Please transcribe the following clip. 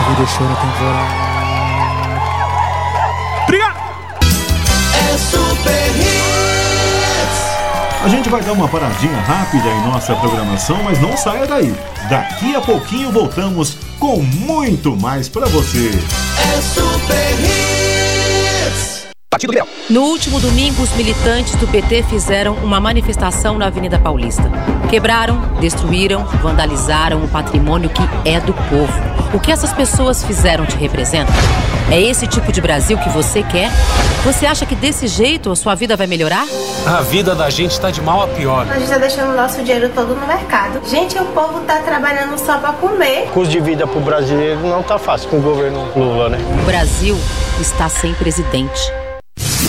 Me deixou na temporada. Obrigado! É Super Hits. A gente vai dar uma paradinha rápida em nossa programação, mas não saia daí. Daqui a pouquinho voltamos com muito mais pra você. É Super Hits. Partido Liberal. No último domingo, os militantes do PT fizeram uma manifestação na Avenida Paulista. Quebraram, destruíram, vandalizaram o patrimônio que é do povo. O que essas pessoas fizeram te representa? É esse tipo de Brasil que você quer? Você acha que desse jeito a sua vida vai melhorar? A vida da gente tá de mal a pior. A gente tá deixando o nosso dinheiro todo no mercado. Gente, o povo tá trabalhando só pra comer. O custo de vida pro brasileiro não tá fácil com o governo Lula, né? O Brasil está sem presidente.